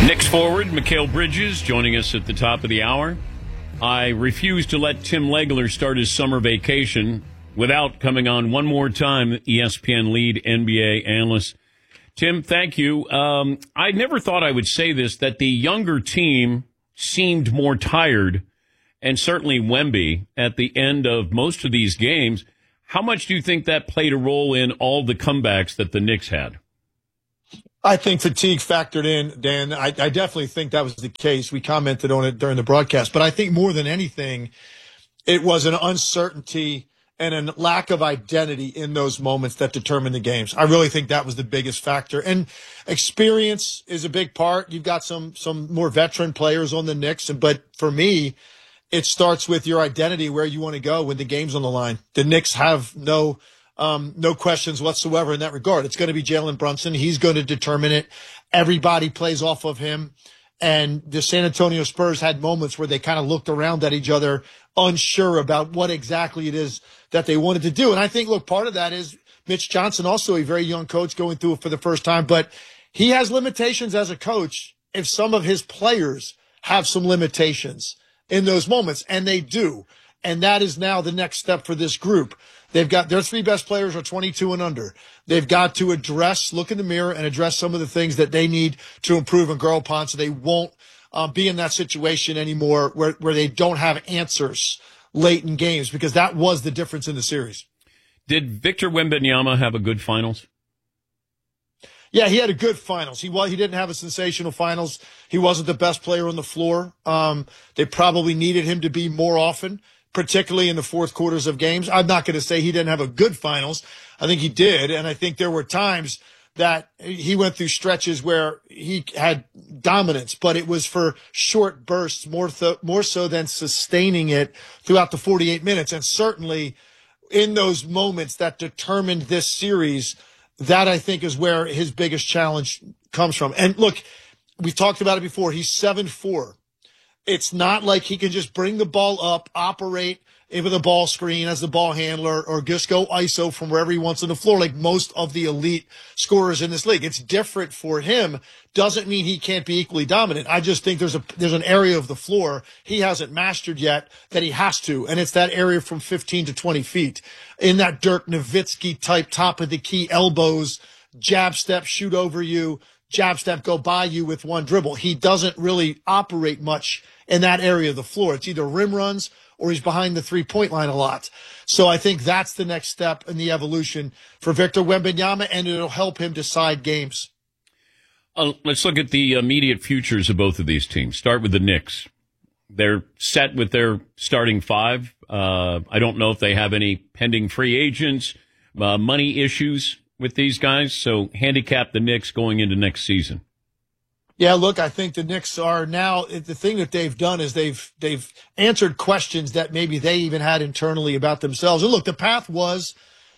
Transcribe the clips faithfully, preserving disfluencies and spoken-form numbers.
Knicks forward, Mikal Bridges, joining us at the top of the hour. I refuse to let Tim Legler start his summer vacation without coming on one more time, E S P N lead N B A analyst. Tim, thank you. Um, I never thought I would say this, that the younger team seemed more tired, and certainly Wemby at the end of most of these games. How much do you think that played a role in all the comebacks that the Knicks had? I think fatigue factored in, Dan. I, I definitely think that was the case. We commented on it during the broadcast. But I think more than anything, it was an uncertainty and a lack of identity in those moments that determined the games. I really think that was the biggest factor. And experience is a big part. You've got some some more veteran players on the Knicks. But for me, it starts with your identity, where you want to go when the game's on the line. The Knicks have no Um, no questions whatsoever in that regard. It's going to be Jalen Brunson. He's going to determine it. Everybody plays off of him. And the San Antonio Spurs had moments where they kind of looked around at each other, unsure about what exactly it is that they wanted to do. And I think, look, part of that is Mitch Johnson, also a very young coach going through it for the first time, but he has limitations as a coach if some of his players have some limitations in those moments, and they do. And that is now the next step for this group. They've got their three best players are twenty-two and under. They've got to address, look in the mirror and address some of the things that they need to improve and grow upon, so they won't uh, be in that situation anymore where, where they don't have answers late in games, because that was the difference in the series. Did Victor Wembanyama have a good finals? Yeah, he had a good finals. He was, he didn't have a sensational finals. He wasn't the best player on the floor. Um, they probably needed him to be more often, particularly in the fourth quarters of games. I'm not going to say he didn't have a good finals. I think he did. And I think there were times that he went through stretches where he had dominance, but it was for short bursts more, th- more so than sustaining it throughout the forty-eight minutes. And certainly in those moments that determined this series, that I think is where his biggest challenge comes from. And look, we've talked about it before. He's seven four. It's not like he can just bring the ball up, operate into the ball screen as the ball handler, or just go I S O from wherever he wants on the floor like most of the elite scorers in this league. It's different for him. Doesn't mean he can't be equally dominant. I just think there's a there's an area of the floor he hasn't mastered yet that he has to, and it's that area from fifteen to twenty feet. In that Dirk Nowitzki type, top of the key elbows, jab step, shoot over you, jab step, go by you with one dribble. He doesn't really operate much in that area of the floor. It's either rim runs or he's behind the three-point line a lot. So I think that's the next step in the evolution for Victor Wembanyama, and it'll help him decide games. Uh, let's look at the immediate futures of both of these teams. Start with the Knicks. They're set with their starting five. Uh, I don't know if they have any pending free agents, uh, money issues with these guys. So handicap the Knicks going into next season. Yeah, look, I think the Knicks are now, the thing that they've done is they've they've answered questions that maybe they even had internally about themselves. And look, the path was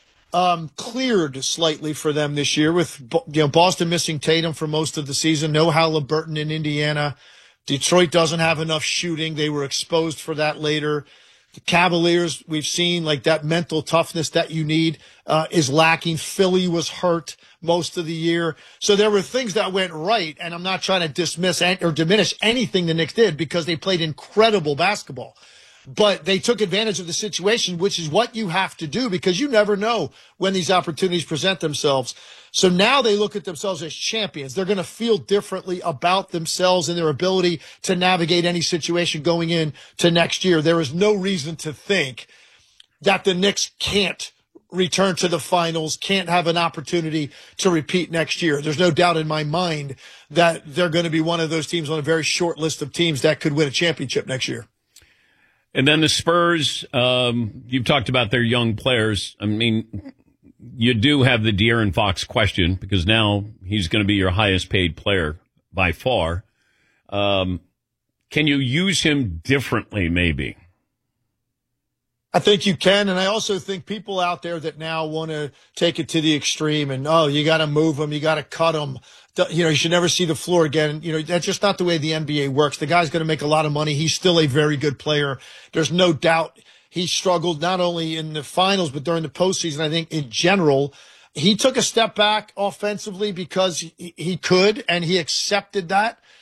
um, cleared slightly for them this year with, you know, Boston missing Tatum for most of the season, no Halliburton in Indiana. Detroit doesn't have enough shooting. They were exposed for that later. The Cavaliers, we've seen like that mental toughness that you need uh, is lacking. Philly was hurt most of the year. So there were things that went right, and I'm not trying to dismiss or diminish anything the Knicks did because they played incredible basketball. But they took advantage of the situation, which is what you have to do because you never know when these opportunities present themselves. So now they look at themselves as champions. They're going to feel differently about themselves and their ability to navigate any situation going in to next year. There is no reason to think that the Knicks can't return to the finals, can't have an opportunity to repeat next year. There's no doubt in my mind that they're going to be one of those teams on a very short list of teams that could win a championship next year. And then the Spurs, um, you've talked about their young players. I mean, you do have the De'Aaron Fox question because now he's going to be your highest paid player by far. Um, can you use him differently, maybe? I think you can, and I also think people out there that now want to take it to the extreme and, oh, you got to move him, you got to cut him. You know, you should never see the floor again. You know, that's just not the way the N B A works. The guy's going to make a lot of money. He's still a very good player. There's no doubt he struggled not only in the finals, but during the postseason. I think in general, he took a step back offensively because he, he could, and he accepted that.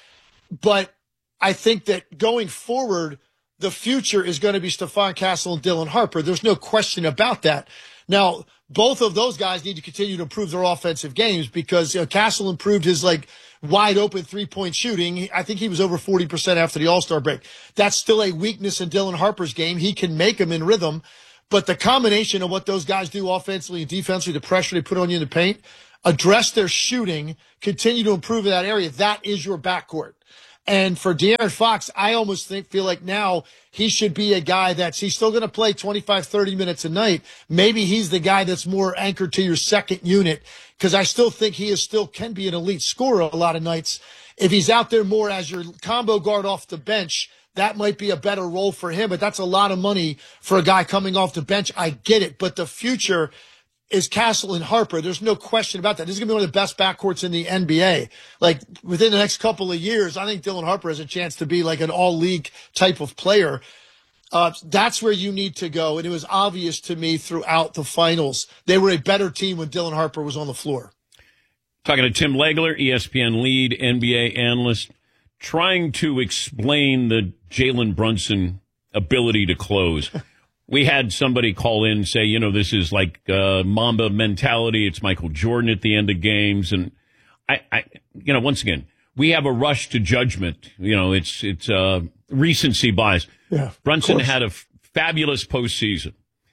but I think that going forward, the future is going to be Stephon Castle and Dylan Harper. There's no question about that. Now, both of those guys need to continue to improve their offensive games because you know, Castle improved his like wide open three point shooting. I think he was over forty percent after the All-Star break. That's still a weakness in Dylan Harper's game. He can make them in rhythm, but the combination of what those guys do offensively and defensively, the pressure they put on you in the paint, address their shooting, continue to improve in that area. That is your backcourt. And for De'Aaron Fox, I almost think, feel like now he should be a guy that's, he's still going to play twenty-five, thirty minutes a night. Maybe he's the guy that's more anchored to your second unit because I still think he is still can be an elite scorer a lot of nights. If he's out there more as your combo guard off the bench, that might be a better role for him, but that's a lot of money for a guy coming off the bench. I get it, but the future is Castle and Harper. There's no question about that. This is going to be one of the best backcourts in the N B A. Like, within the next couple of years, I think Dylan Harper has a chance to be like an all-league type of player. Uh, that's where you need to go. And it was obvious to me throughout the finals. They were a better team when Dylan Harper was on the floor. Talking to Tim Legler, E S P N lead N B A analyst, trying to explain the Jalen Brunson ability to close. We had somebody call in and say, you know, this is like uh, Mamba mentality. It's Michael Jordan at the end of games. And I, I, you know, once again, we have a rush to judgment. You know, it's, it's uh, recency bias. Yeah, Brunson had a f- fabulous postseason.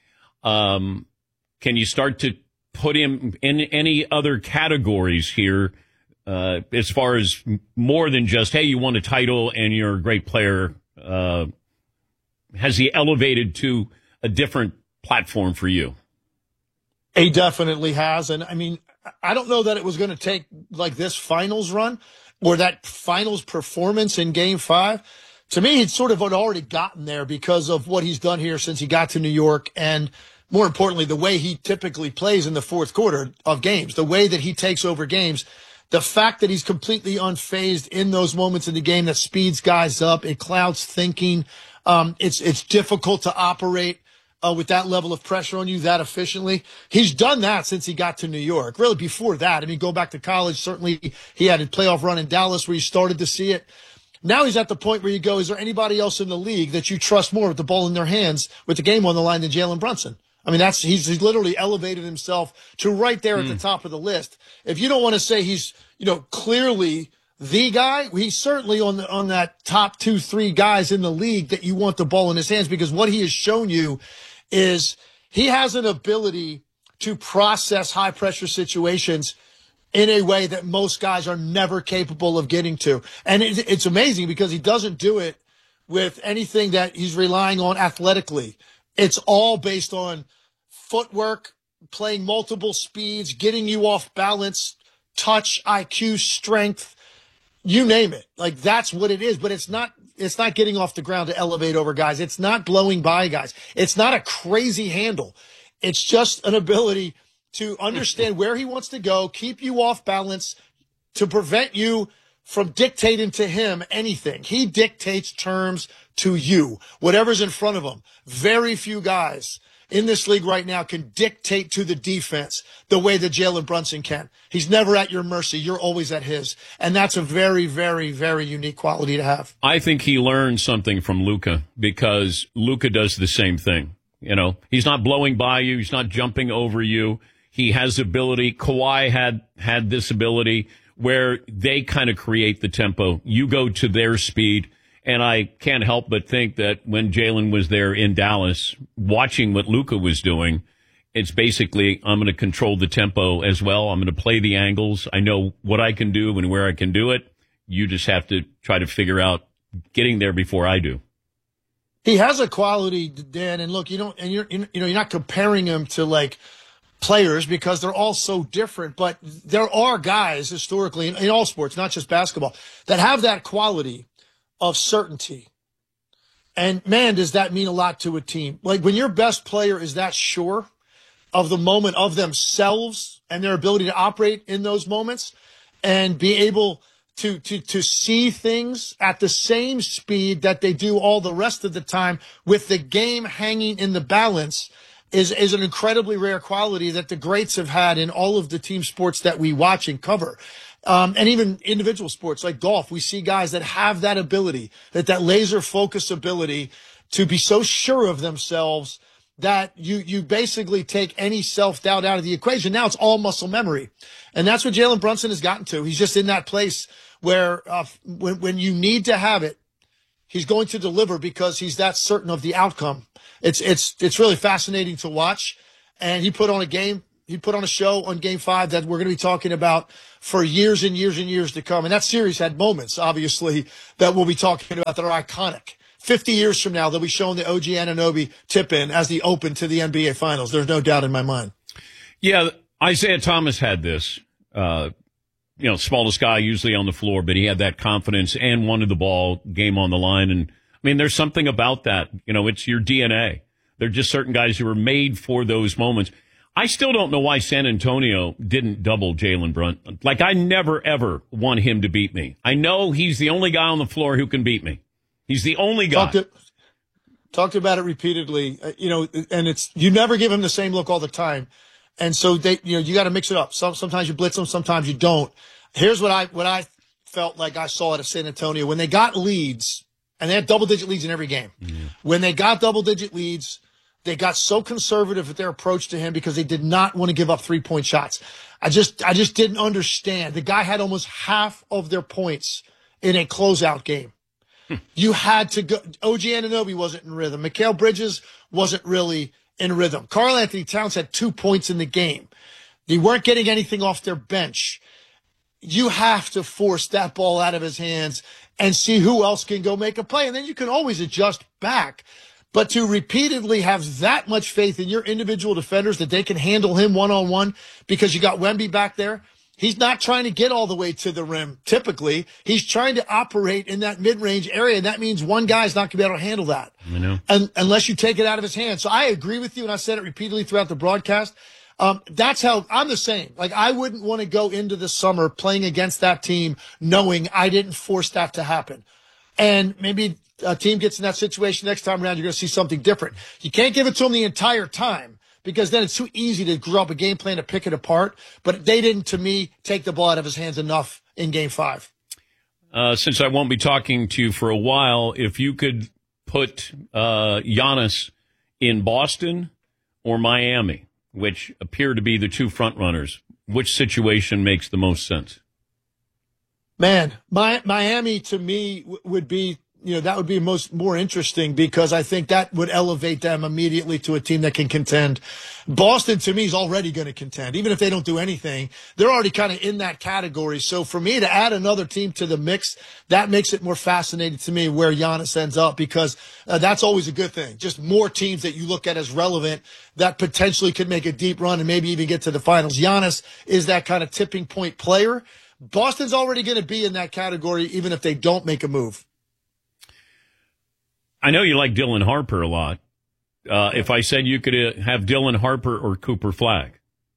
Um, can you start to put him in any other categories here uh, as far as more than just, hey, you won a title and you're a great player? Uh, has he elevated to a different platform for you? He definitely has. And I mean, I don't know that it was going to take like this finals run or that finals performance in game five. To me, he'd sort of had already gotten there because of what he's done here since he got to New York. And more importantly, the way he typically plays in the fourth quarter of games, the way that he takes over games, the fact that he's completely unfazed in those moments in the game that speeds guys up, it clouds thinking. Um, it's, it's difficult to operate Uh, with that level of pressure on you that efficiently. He's done that since he got to New York. Really before that, I mean, go back to college, certainly he had a playoff run in Dallas where you started to see it. Now he's at the point where you go, is there anybody else in the league that you trust more with the ball in their hands with the game on the line than Jalen Brunson? I mean, that's, he's, he's literally elevated himself to right there at mm. the top of the list. If you don't want to say he's, you know, clearly the guy, he's certainly on the, on that top two, three guys in the league that you want the ball in his hands because what he has shown you is he has an ability to process high-pressure situations in a way that most guys are never capable of getting to. And it, it's amazing because he doesn't do it with anything that he's relying on athletically. It's all based on footwork, playing multiple speeds, getting you off balance, touch, I Q, strength, you name it. Like, that's what it is, but it's not It's not getting off the ground to elevate over guys. It's not blowing by guys. It's not a crazy handle. It's just an ability to understand where he wants to go, keep you off balance, to prevent you from dictating to him anything. He dictates terms to you, whatever's in front of him. Very few guys in this league right now can dictate to the defense the way that Jalen Brunson can. He's never at your mercy. You're always at his. And that's a very, very, very unique quality to have. I think he learned something from Luka because Luka does the same thing. You know, he's not blowing by you. He's not jumping over you. He has ability. Kawhi had, had this ability where they kind of create the tempo. You go to their speed. And I can't help but think that when Jalen was there in Dallas, watching what Luka was doing, it's basically, I'm going to control the tempo as well. I'm going to play the angles. I know what I can do and where I can do it. You just have to try to figure out getting there before I do. He has a quality, Dan, and look, you don't, and you're, you know, you're not comparing him to like players because they're all so different, but there are guys historically in, in all sports, not just basketball, that have that quality of certainty. And man, does that mean a lot to a team. Like when your best player is that sure of the moment of themselves and their ability to operate in those moments and be able to, to, to see things at the same speed that they do all the rest of the time with the game hanging in the balance is, is an incredibly rare quality that the greats have had in all of the team sports that we watch and cover. Um, and even individual sports like golf, we see guys that have that ability, that that laser focus ability to be so sure of themselves that you you basically take any self-doubt out of the equation. Now it's all muscle memory. And that's what Jalen Brunson has gotten to. He's just in that place where uh, when, when you need to have it, he's going to deliver because he's that certain of the outcome. It's it's it's really fascinating to watch. And he put on a game, he put on a show on Game five that we're going to be talking about for years and years and years to come. And that series had moments, obviously, that we'll be talking about that are iconic. fifty years from now, they'll be showing the O G Anunoby tip-in as the open to the N B A Finals. There's no doubt in my mind. Yeah, Isaiah Thomas had this. Uh, you know, smallest guy usually on the floor, but he had that confidence and wanted the ball, game on the line. And, I mean, there's something about that. You know, it's your D N A. There are just certain guys who are made for those moments. I still don't know why San Antonio didn't double Jalen Brunson. Like, I never, ever want him to beat me. I know he's the only guy on the floor who can beat me. He's the only guy. Talked, to, talked about it repeatedly, uh, you know, and it's, you never give him the same look all the time. And so they, you know, you got to mix it up. Some, sometimes you blitz them, sometimes you don't. Here's what I, what I felt like I saw at San Antonio when they got leads, and they had double digit leads in every game. Mm-hmm. When they got double digit leads, they got so conservative with their approach to him because they did not want to give up three point shots. I just, I just didn't understand. The guy had almost half of their points in a closeout game. You had to go. O G Anunoby wasn't in rhythm. Mikal Bridges wasn't really in rhythm. Karl Anthony Towns had two points in the game. They weren't getting anything off their bench. You have to force that ball out of his hands and see who else can go make a play. And then you can always adjust back. But to repeatedly have that much faith in your individual defenders that they can handle him one-on-one because you got Wemby back there, he's not trying to get all the way to the rim, typically. He's trying to operate in that mid-range area, and that means one guy's not going to be able to handle that I know. and, unless you take it out of his hands. So I agree with you, and I said it repeatedly throughout the broadcast. Um, that's how I'm the same. Like, I wouldn't want to go into the summer playing against that team knowing I didn't force that to happen. And maybe a team gets in that situation next time around, you're going to see something different. You can't give it to them the entire time, because then it's too easy to grow up a game plan to pick it apart. But they didn't, to me, take the ball out of his hands enough in Game five. Uh, since I won't be talking to you for a while, if you could put uh, Giannis in Boston or Miami, which appear to be the two front runners, which situation makes the most sense? Man, my, Miami, to me, w- would be... You know, that would be most more interesting because I think that would elevate them immediately to a team that can contend. Boston, to me, is already going to contend. Even if they don't do anything, they're already kind of in that category. So for me to add another team to the mix, that makes it more fascinating to me where Giannis ends up, because uh, that's always a good thing. Just more teams that you look at as relevant that potentially could make a deep run and maybe even get to the finals. Giannis is that kind of tipping point player. Boston's already going to be in that category even if they don't make a move. I know you like Dylan Harper a lot. Uh, if I said you could uh, have Dylan Harper or Cooper Flagg.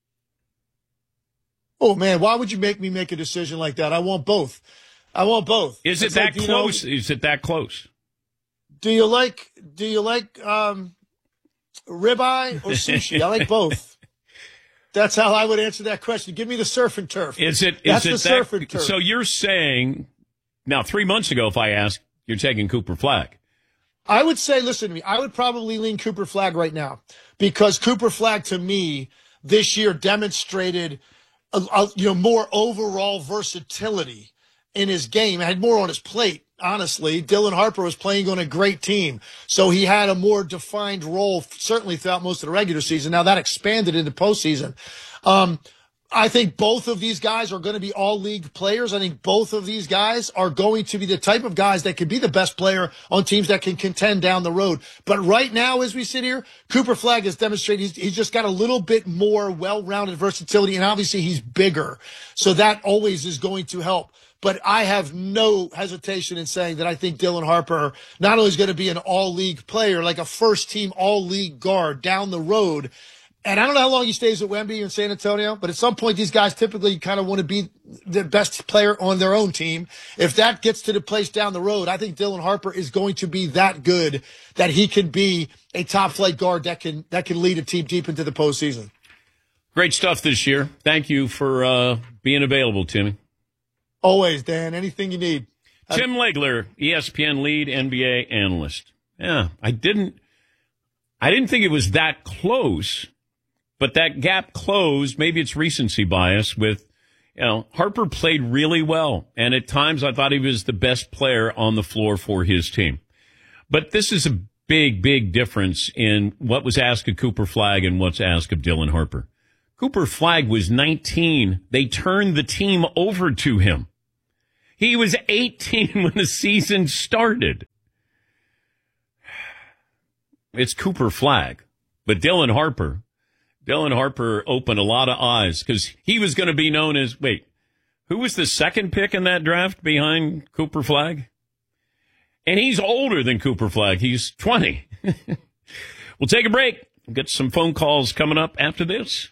Oh, man, why would you make me make a decision like that? I want both. I want both. Is it it's that like, close? You know, Is it that close? Do you like, do you like um, ribeye or sushi? I like both. That's how I would answer that question. Give me the surf and turf. Is it? Is That's it the that, surf and turf. So you're saying, now three months ago, if I asked, you're taking Cooper Flagg. I would say, listen to me, I would probably lean Cooper Flagg right now, because Cooper Flagg, to me, this year demonstrated a, a, you know, more overall versatility in his game. Had more on his plate, honestly. Dylan Harper was playing on a great team, so he had a more defined role, certainly throughout most of the regular season. Now that expanded into postseason. Um, I think both of these guys are going to be all-league players. I think both of these guys are going to be the type of guys that can be the best player on teams that can contend down the road. But right now, as we sit here, Cooper Flagg has demonstrated he's, he's just got a little bit more well-rounded versatility, and obviously he's bigger. So that always is going to help. But I have no hesitation in saying that I think Dylan Harper not only is going to be an all-league player, like a first-team all-league guard down the road. And I don't know how long he stays at Wemby in San Antonio, but at some point these guys typically kind of want to be the best player on their own team. If that gets to the place down the road, I think Dylan Harper is going to be that good that he can be a top flight guard that can that can lead a team deep into the postseason. Great stuff this year. Thank you for uh, being available, Timmy. Always, Dan. Anything you need. Tim Legler, E S P N lead N B A analyst. Yeah, I didn't, I didn't think it was that close, but that gap closed. Maybe it's recency bias with, you know, Harper played really well. And at times I thought he was the best player on the floor for his team. But this is a big, big difference in what was asked of Cooper Flagg and what's asked of Dylan Harper. Cooper Flagg was nineteen. They turned the team over to him. He was eighteen when the season started. It's Cooper Flagg. But Dylan Harper, Dylan Harper opened a lot of eyes because he was going to be known as, wait, who was the second pick in that draft behind Cooper Flagg? And he's older than Cooper Flagg. He's twenty. We'll take a break. We'll get some phone calls coming up after this.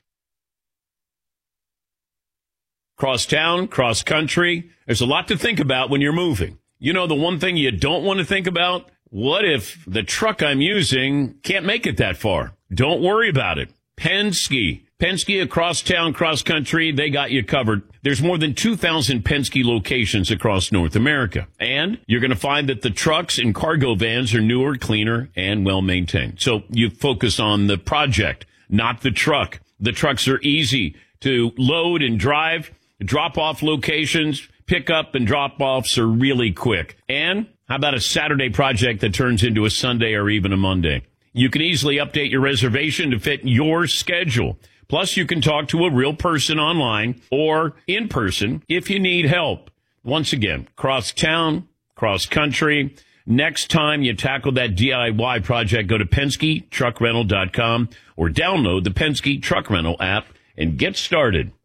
Cross town, cross country. There's a lot to think about when you're moving. You know, the one thing you don't want to think about? What if the truck I'm using can't make it that far? Don't worry about it. Penske. Penske across town, cross country, they got you covered. There's more than two thousand Penske locations across North America. And you're going to find that the trucks and cargo vans are newer, cleaner, and well-maintained. So you focus on the project, not the truck. The trucks are easy to load and drive. Drop-off locations, pick-up and drop-offs are really quick. And how about a Saturday project that turns into a Sunday or even a Monday? You can easily update your reservation to fit your schedule. Plus, you can talk to a real person online or in person if you need help. Once again, cross-town, cross-country. Next time you tackle that D I Y project, go to Penske Truck Rental dot com or download the Penske Truck Rental app and get started.